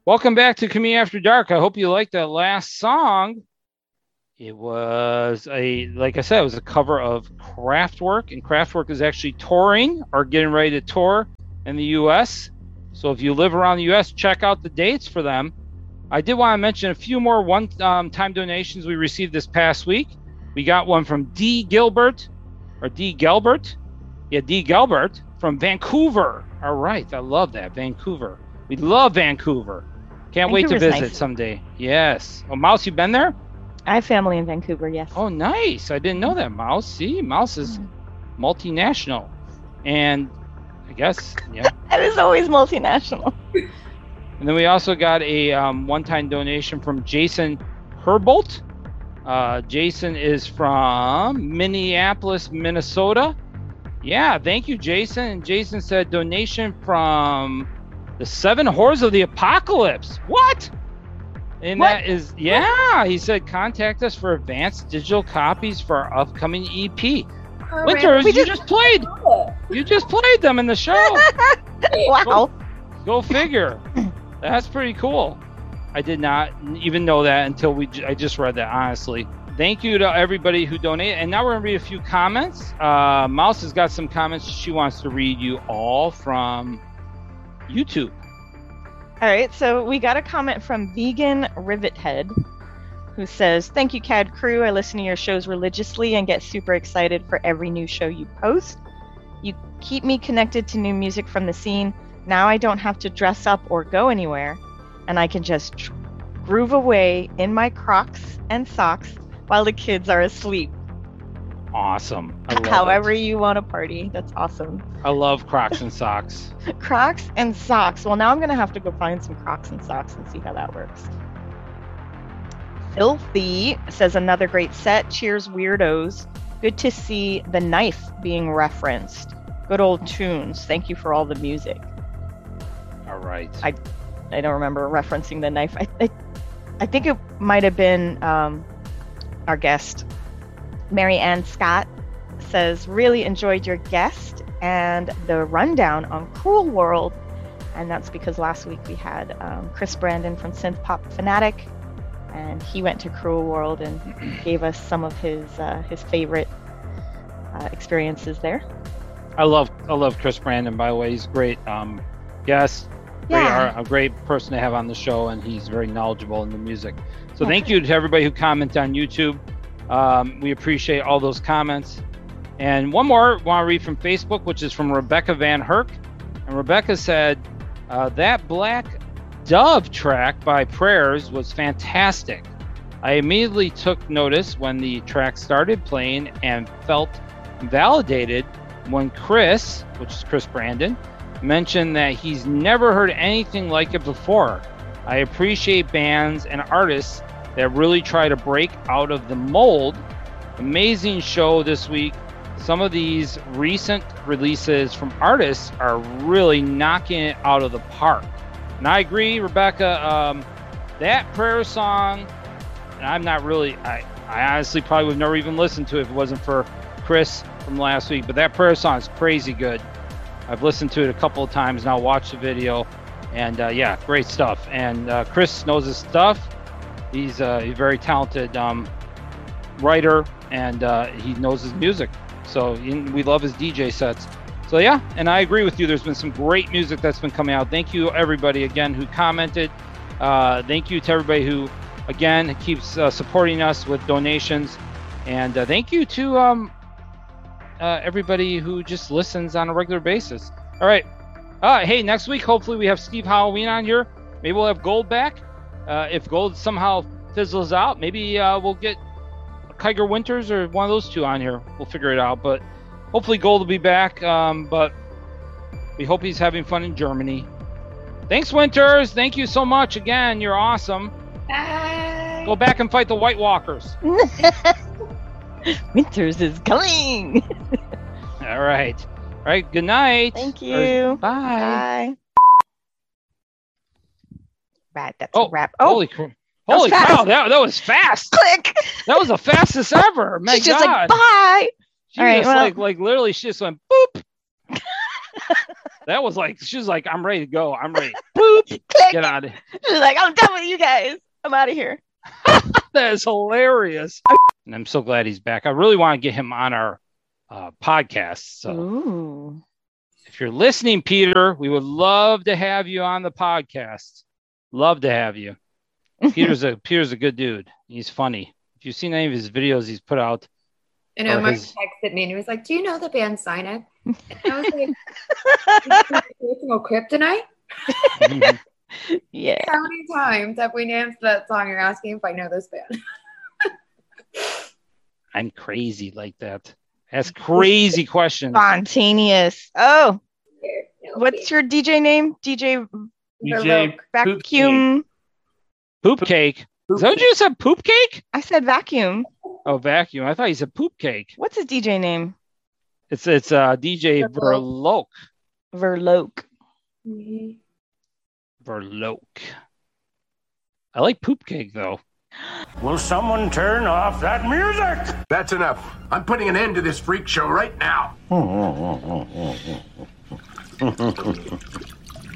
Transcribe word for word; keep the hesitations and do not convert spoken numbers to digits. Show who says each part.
Speaker 1: Welcome back to Community After Dark. I hope you liked that last song. It was a, like I said, it was a cover of Kraftwerk, and Kraftwerk is actually touring or getting ready to tour in the U S. So if you live around the U S, check out the dates for them. I did want to mention a few more one-time um, donations we received this past week. We got one from D. Gilbert, or D. Gelbert. Yeah, D. Gelbert from Vancouver. All right, I love that, Vancouver. We love Vancouver. Can't wait to visit nice. someday. Yes. Oh, Mouse, you been there?
Speaker 2: I have family in Vancouver, yes.
Speaker 1: Oh, nice. I didn't know that, Mouse. See, Mouse is multinational. And I guess, yeah.
Speaker 2: That is always multinational.
Speaker 1: And then we also got a um, one-time donation from Jason Herbolt. Uh, Jason is from Minneapolis, Minnesota. Yeah, thank you, Jason. And Jason said donation from the Seven Whores of the Apocalypse. What? And what? That is, yeah, he said contact us for advanced digital copies for our upcoming E P. Oh, Winters, you just, just played. You just played them in the show.
Speaker 2: Wow.
Speaker 1: Go, go figure. That's pretty cool. I did not even know that until we. I just read that, honestly. Thank you to everybody who donated. And now we're going to read a few comments. Uh, Mouse has got some comments she wants to read you all from YouTube.
Speaker 2: All right, so we got a comment from Vegan Rivet Head, who says, thank you, C A D crew. I listen to your shows religiously and get super excited for every new show you post. You keep me connected to new music from the scene. Now I don't have to dress up or go anywhere, and I can just tr- groove away in my Crocs and socks while the kids are asleep.
Speaker 1: Awesome. I love
Speaker 2: However
Speaker 1: it.
Speaker 2: you want to party. That's awesome.
Speaker 1: I love Crocs and socks.
Speaker 2: Crocs and socks. Well, now I'm going to have to go find some Crocs and socks and see how that works. Filthy says, another great set. Cheers, weirdos. Good to see the knife being referenced. Good old tunes. Thank you for all the music.
Speaker 1: All right.
Speaker 2: I I don't remember referencing the knife. I I, I think it might have been um, our guest, Mary Ann Scott, says, really enjoyed your guest and the rundown on Cruel World. And that's because last week we had um, Chris Brandon from Synth Pop Fanatic, and he went to Cruel World and gave us some of his uh, his favorite uh, experiences there.
Speaker 1: I love I love Chris Brandon, by the way. He's great. Um, yes,
Speaker 2: yeah.
Speaker 1: great, a great person to have on the show, and he's very knowledgeable in the music. So thank you to everybody who commented on YouTube. Um, we appreciate all those comments. And one more I want to read from Facebook, which is from Rebecca Van Herk. And Rebecca said, uh, that Black Dove track by Prayers was fantastic. I immediately took notice when the track started playing and felt validated when Chris, which is Chris Brandon, mentioned that he's never heard anything like it before. I appreciate bands and artists that really try to break out of the mold. Amazing show this week. Some of these recent releases from artists are really knocking it out of the park. And I agree, Rebecca, um, that prayer song, and I'm not really, I, I honestly probably would never even listened to it if it wasn't for Chris from last week, but that prayer song is crazy good. I've listened to it a couple of times now, watched the video, and uh, yeah, great stuff. And uh, Chris knows his stuff. He's uh, a very talented um, writer, and uh, he knows his music. So we love his D J sets. So yeah, and I agree with you. There's been some great music that's been coming out. Thank you, everybody, again, who commented. Uh, thank you to everybody who, again, keeps uh, supporting us with donations. And uh, thank you to um, uh, everybody who just listens on a regular basis. All right. Uh, hey, next week, hopefully we have Steve Halloween on here. Maybe we'll have Gold back. Uh, if Gold somehow fizzles out, maybe uh, we'll get Kiger Winters or one of those two on here. We'll figure it out. But hopefully Gold will be back. Um, but we hope he's having fun in Germany. Thanks, Winters. Thank you so much. Again, you're awesome.
Speaker 2: Bye.
Speaker 1: Go back and fight the White Walkers.
Speaker 2: Winters is coming.
Speaker 1: All right. All right. Good night.
Speaker 2: Thank you.
Speaker 1: Or, bye.
Speaker 2: Bye. Right. That's
Speaker 1: oh,
Speaker 2: a wrap. Oh,
Speaker 1: holy crap. Holy cow, that, that was fast.
Speaker 2: Click.
Speaker 1: That was the fastest ever. My
Speaker 2: She's just
Speaker 1: God.
Speaker 2: like, bye.
Speaker 1: She
Speaker 2: All right,
Speaker 1: just
Speaker 2: well.
Speaker 1: like, like literally, she just went boop. That was like, she was like, I'm ready to go. I'm ready. Boop.
Speaker 2: Click.
Speaker 1: Get out of here.
Speaker 2: She's like, I'm done with you guys. I'm out of here.
Speaker 1: That is hilarious. And I'm so glad he's back. I really want to get him on our uh, podcast. So
Speaker 2: Ooh.
Speaker 1: if you're listening, Peter, we would love to have you on the podcast. Love to have you. Peter's a Peter's a good dude. He's funny. If you've seen any of his videos he's put out.
Speaker 3: You know, Mark
Speaker 1: his...
Speaker 3: texted me and he was like, do you know the band Cynic? And I was like, original Kryptonite?
Speaker 2: Mm-hmm. Yeah.
Speaker 3: How many times have we named that song? You're asking if I know this band.
Speaker 1: I'm crazy like that. Ask crazy questions.
Speaker 2: Spontaneous. Oh. What's your D J name? D J
Speaker 4: D J
Speaker 2: Vacuum.
Speaker 1: Poop cake. Is that what you said? Poop cake?
Speaker 2: I said vacuum.
Speaker 1: Oh, vacuum. I thought you said poop cake.
Speaker 2: What's his D J name?
Speaker 1: It's it's uh D J Verloke.
Speaker 2: Verloke.
Speaker 3: Mm-hmm.
Speaker 1: Verloke. I like poop cake though.
Speaker 5: Will someone turn off that music?
Speaker 6: That's enough. I'm putting an end to this freak show right now.